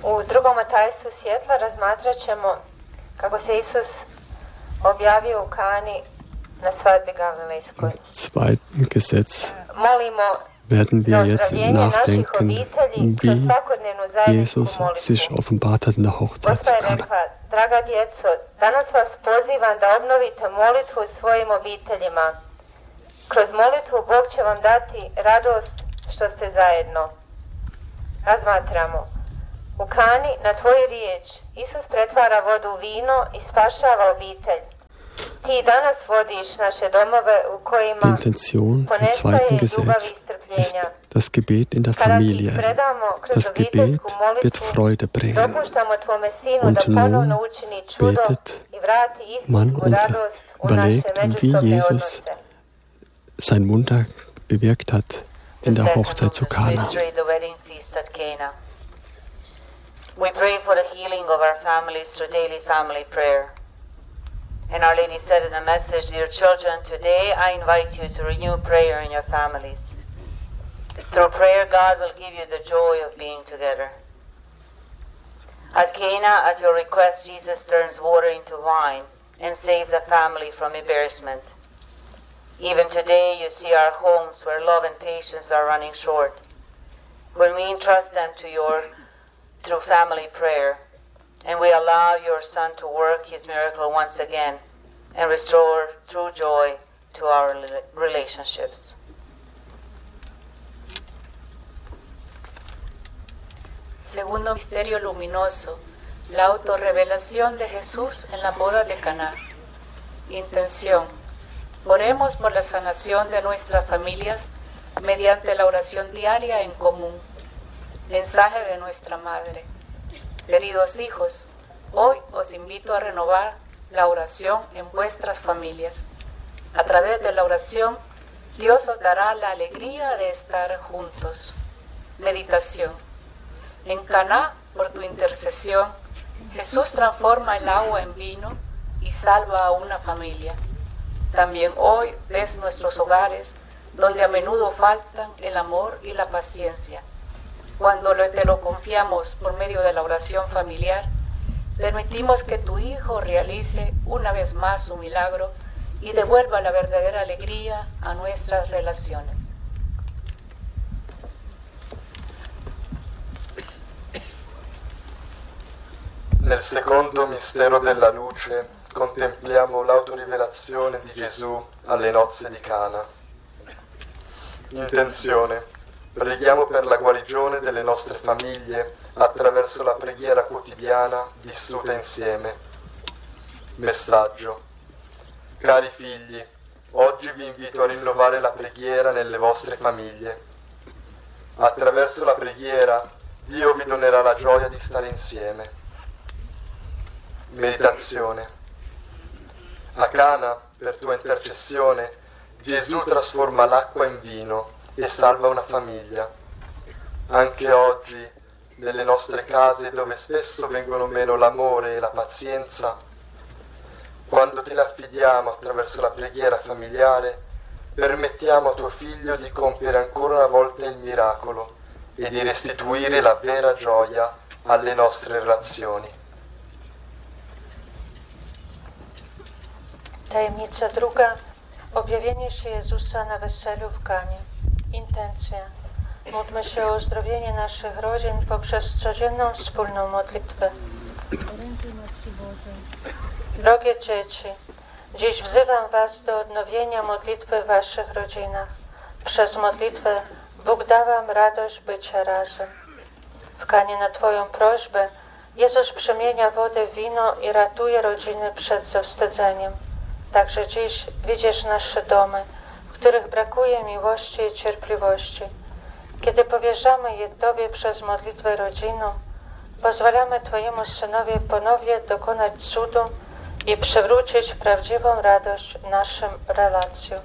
U drugom tajstvu svjetla razmatrat ćemo kako se Isus objavio u Kani na svadbi Galilejskoj. Im zweiten Gesetz Molimo werden wir jetzt nachdenken, wie Jesus sich offenbart hat in der Hochzeit zu Kana. Draga djeco, danas vas pozivam da obnovite molitvu u svojim obiteljima. Kroz molitvu Bog će vam dati radost što ste zajedno. Razmatramo. U Kani na tvoju riječ Isus pretvara vodu u vino i spašava obitelj. Ti danas vodiš naše domove u kojima Die Intention im zweiten Gesetz ist das Gebet in der Familie. Das Gebet wird Freude bringen. Und nun betet man und überlegt, wie Jesus sein Wunder bewirkt hat in der Hochzeit zu Kana. We pray for the healing of our families through daily family prayer. And Our Lady said in a message, dear children, today I invite you to renew prayer in your families. Through prayer, God will give you the joy of being together. At Cana, at your request, Jesus turns water into wine and saves a family from embarrassment. Even today, you see our homes where love and patience are running short. When we entrust them to you through family prayer, and we allow your Son to work his miracle once again and restore true joy to our relationships. Segundo misterio luminoso, la autorrevelación de Jesús en la boda de Caná. Intención: oremos por la sanación de nuestras familias mediante la oración diaria en común. Mensaje de nuestra Madre. Queridos hijos, hoy os invito a renovar la oración en vuestras familias. A través de la oración, Dios os dará la alegría de estar juntos. Meditación. En Caná, por tu intercesión, Jesús transforma el agua en vino y salva a una familia. También hoy ves nuestros hogares, donde a menudo faltan el amor y la paciencia. Cuando te lo confiamos por medio de la oración familiar, permitimos que tu Hijo realice una vez más su milagro y devuelva la verdadera alegría a nuestras relaciones. Nel secondo mistero della luce contempliamo l'autorivelazione di Gesù alle nozze di Cana. Intenzione: preghiamo per la guarigione delle nostre famiglie attraverso la preghiera quotidiana vissuta insieme. Messaggio: cari figli, oggi vi invito a rinnovare la preghiera nelle vostre famiglie. Attraverso la preghiera Dio vi donerà la gioia di stare insieme. Meditazione: a Cana, per tua intercessione, Gesù trasforma l'acqua in vino e salva una famiglia. Anche oggi, nelle nostre case dove spesso vengono meno l'amore e la pazienza, quando te le affidiamo attraverso la preghiera familiare, permettiamo a tuo figlio di compiere ancora una volta il miracolo e di restituire la vera gioia alle nostre relazioni. Tajemnica druga. Objawienie się Jezusa na weselu w Kanie. Intencja. Módlmy się o uzdrowienie naszych rodzin poprzez codzienną wspólną modlitwę. Drogie dzieci, dziś wzywam was do odnowienia modlitwy w waszych rodzinach. Przez modlitwę Bóg da wam radość bycia razem. W Kanie na twoją prośbę Jezus przemienia wodę w wino i ratuje rodziny przed zawstydzeniem. Także dziś widzisz nasze domy, w których brakuje miłości i cierpliwości. Kiedy powierzamy je Tobie przez modlitwę rodzinom, pozwalamy Twojemu Synowi ponownie dokonać cudu i przywrócić prawdziwą radość naszym relacjom.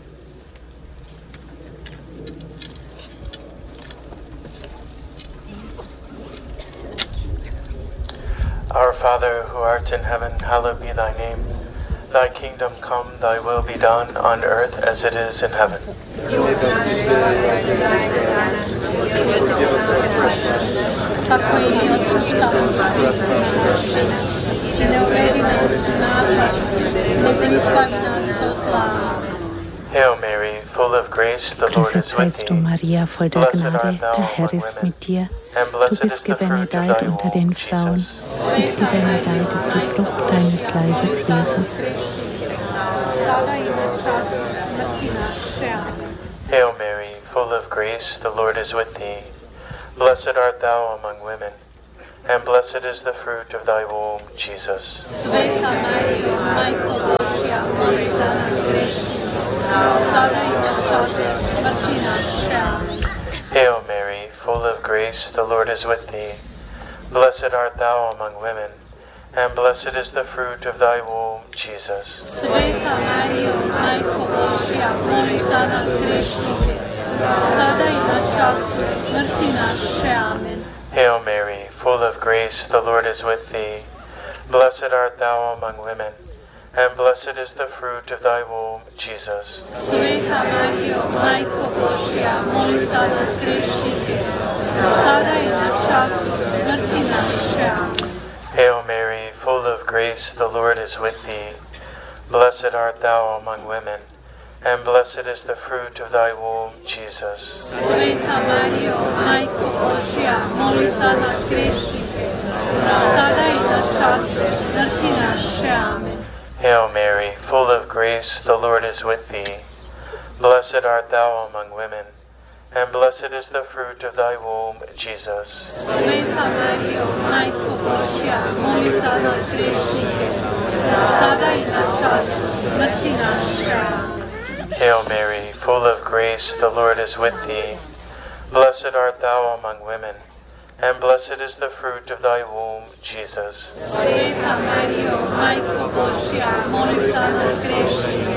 Our Father, who art in heaven, hallowed be thy name. Thy kingdom come, thy will be done on earth as it is in heaven. Give us this day our daily bread, and forgive us our trespasses, kako je i otpuštamo griješne i ne uvedi nas u napast, nego izbavi nas od zla. Hail Mary, full of grace, the Lord is with seist du, Maria, voll der Gnade, der Herr ist mit dir. Du bist gebenedeit unter den Frauen, und gebenedeit ist die Frucht deines Leibes, Jesus. Hail Mary, full of grace, the Lord is with thee. Blessed art thou among women, and blessed is the fruit of thy womb, Jesus. Sveta Maria, Majko Božja, moli za nas grešne, sada i na čas smrti naše. Amen. Hail Mary, full of grace, the Lord is with thee. Blessed art thou among women, and blessed is the fruit of thy womb, Jesus. Sveta Maria, Majko Božja, moli za nas grešnike, sada i na času smrti naše. Amen. Hail Mary, full of grace, the Lord is with thee. Blessed art thou among women, and blessed is the fruit of thy womb, Jesus. Sveta Maria, Majko Božja, moli za nas grešnike, sada i na času smrti naše. Amen. Hail Mary, full of grace, the Lord is with thee. Blessed art thou among women, and blessed is the fruit of thy womb, Jesus. Sveta Maria, Majko Božja, moli za nas grešnike, sada i na času smrti naše. Amen. Hail Mary, full of grace, the Lord is with thee. Blessed art thou among women, and blessed is the fruit of thy womb, Jesus. Sveta Maria, Majko Božja, moli za nas grešnike, sada i na času smrti naše. Amen. Hail Mary, full of grace, the Lord is with thee. Blessed art thou among women, and blessed is the fruit of thy womb, Jesus. Sveta Maria, Majko Božja, moli za nas grešnike,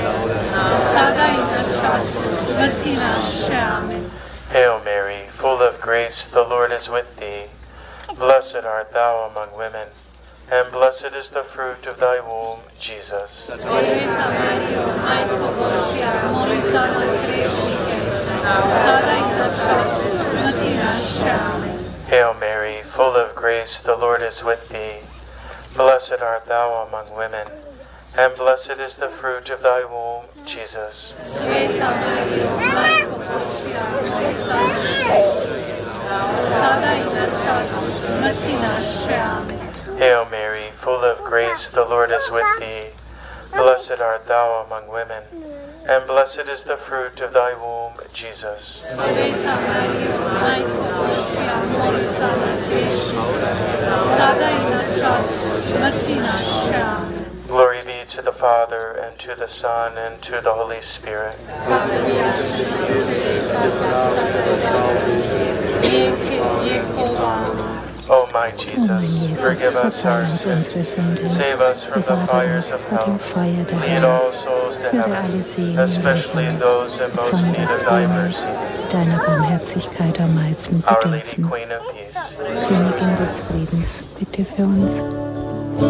sada i na času smrti naše. Amen. Hail Mary, full of grace, the Lord is with thee. Blessed art thou among women, and blessed is the fruit of thy womb, Jesus. Sveta Maria, Majko Božja, moli za nas grešnike, sada i na času smrti naše. Amen. Hail Mary, full of grace, the Lord is with thee. Blessed art thou among women, and blessed is the fruit of thy womb, Jesus. Sveta Maria, Majko Božja, moli za nas grešnike, sada i na času smrti naše. Amen. Hail Mary, full of grace, the Lord is with thee. Blessed art thou among women, and blessed is the fruit of thy womb, Jesus. Sveta Maria, Majko Božja, moli za nas grešnike, sada i na času smrti naše. Amen. Glory be to the Father, and to the Son, and to the Holy Spirit. O my Jesus, forgive us our sins, save us from the fires of hell, lead all souls to heaven, especially those in most need of thy mercy. Deiner Barmherzigkeit am meisten Our Lady, bedürfen. Queen of Peace, Königin des Friedens, bitte für uns.